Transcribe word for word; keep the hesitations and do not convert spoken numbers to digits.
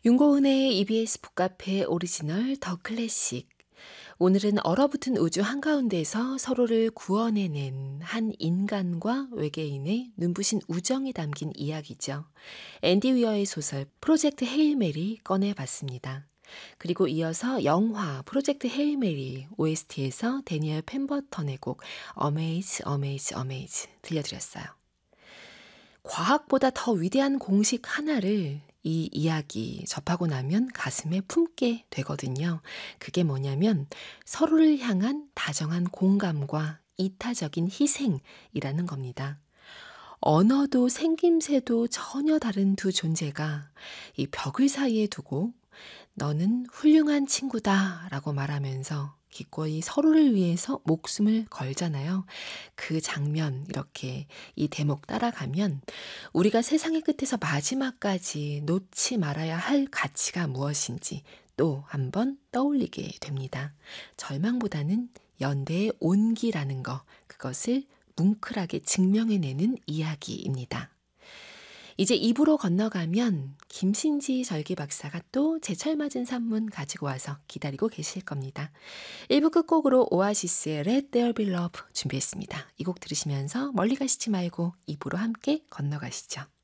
윤고은의 이비에스 북카페 오리지널 더 클래식. 오늘은 얼어붙은 우주 한가운데서 서로를 구원해낸 한 인간과 외계인의 눈부신 우정이 담긴 이야기죠. 앤디 위어의 소설 프로젝트 헤일 메리 꺼내봤습니다. 그리고 이어서 영화 프로젝트 헤일 메리 오에스티에서 데니얼 펜버턴의 곡 어메이즈 어메이즈 어메이즈 들려드렸어요. 과학보다 더 위대한 공식 하나를 이 이야기 접하고 나면 가슴에 품게 되거든요. 그게 뭐냐면 서로를 향한 다정한 공감과 이타적인 희생이라는 겁니다. 언어도 생김새도 전혀 다른 두 존재가 이 벽을 사이에 두고 너는 훌륭한 친구다 라고 말하면서 기꺼이 서로를 위해서 목숨을 걸잖아요. 그 장면 이렇게 이 대목 따라가면 우리가 세상의 끝에서 마지막까지 놓지 말아야 할 가치가 무엇인지 또 한번 떠올리게 됩니다. 절망보다는 연대의 온기라는 거, 그것을 뭉클하게 증명해내는 이야기입니다. 이제 이 부로 건너가면 김신지 절기 박사가 또 제철 맞은 산문 가지고 와서 기다리고 계실 겁니다. 일 부 끝곡으로 오아시스의 Let There Be Love 준비했습니다. 이 곡 들으시면서 멀리 가시지 말고 이 부로 함께 건너가시죠.